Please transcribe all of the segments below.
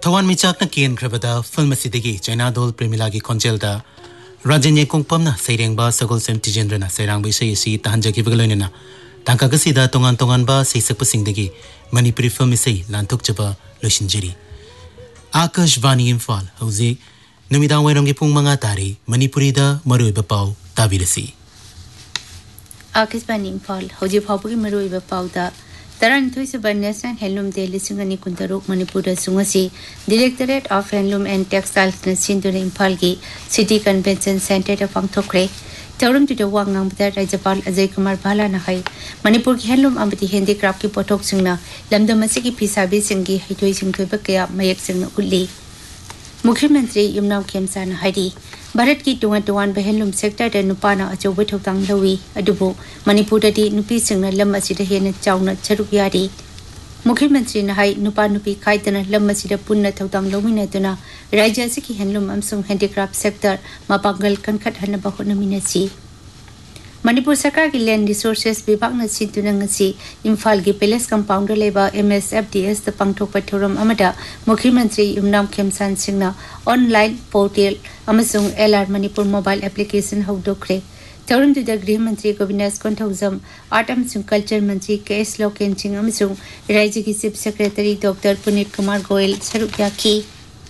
Tawan Michak na Kian Krabada, Film Sidigi, China Dol Premilagi Congelda, Rajanya Kongpamna, Sayrang Ba, Sagol Sem Tijendrana, Sayrang Bishay, Tahanja Kivagalina, Tankagasida, Tongan Ba, Saysapusingdigi, Manipuri Film Isay, Lantuk Jaba, Lushinjiri. Akash Vani Imphal, Hausi, Numidang Wairong Ipung Mga Tari, Manipurida, Marui Bapau, Tavirasi. Akash Vani Imphal, Hausi Papuki Marui Bapau da. Taran Tuisaba National Handloom Day Lisungani Kuntaruk Manipura Sungasi, Directorate of Handloom and Textiles Nasindura Impalgi, City Convention Center of Pangtokre, Taurum to the Wangang Rajapal Ajay Kumar Bala Nahai, Manipur Handloom Amati Handicraft Potok Singna, Lamda Masiki Pisabi Singi, Hitoising Tubaka, Mayak Sing Uli. Mukhyamantri Yumnam Khemsan Hari, Bharat ki tuwan handloom sector da nupana achoba thotang lawi adubu Manipur di nupi singna lam asida hena chawna charuk yari. Mukhyamantri na hai nupa nupi khaidana lam asida punna thotang lawina tuna rajya siki handloom amsung handicraft sector mapangal kankhat hanaba honamina. Manipur Sarkar ki Land Resources Vibhag na sintuna ngasi Imphal ki Palace Compound leba MSFDS the Pangthok Pathuram amada Mukhyamantri Yumnam Khemsan Singna online portal amasung LR Manipur mobile application hawdokre. Taurum to the Grih Mantri Govindas Konthauzam Art Amsung Culture Mantri KS Lokenching amasung Rajya ki Chief Secretary Dr. Punit Kumar Goel Sarukyaki.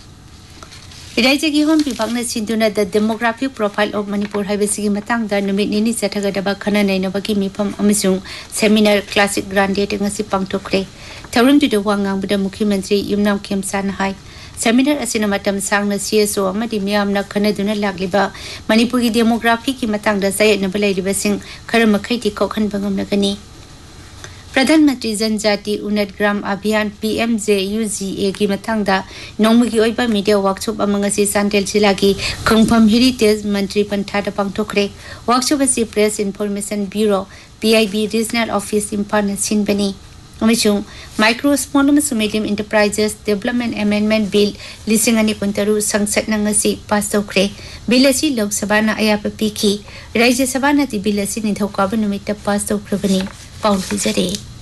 Rajya Home Vibhagna Sinduna the demographic profile of Manipur Haibasigi Matang da Numit Nini Satagadaba Kana Nainabaki Mipam Amasung Seminar Classic Grand Date Ngasi Pangtokre. Taurum to the Wangang Buddha Mukhyamantri Yumnam Khemsan Hai. Seminar Asinamatam Sang na CSO Amadi Miam na Kanaduna Lagliba Manipur ki demographic ki Matang da Sayat Nabalay Ribasing Karamakati Kokhan Bangam Nagani. Pradhan Mantri Janjati Unat Gram Abhiyan PMJUGA ki matangda nongmagi oiba media workshop amangasi Santel Jilagi Kongpham Heritage Mantri Panthada Pangtokre workshop asi Press Information Bureau PIB Regional Office Imphal Sinbani amachung Micro Small and Medium Enterprises Development Amendment Bill Lisingani Kuntaru Sangsat Nangasi Pastokre Bill asi Lok Sabha na ayapa piki Rajya Sabha na ti Bill asi Nithaukaban numita Pastokrebani Paul Hizare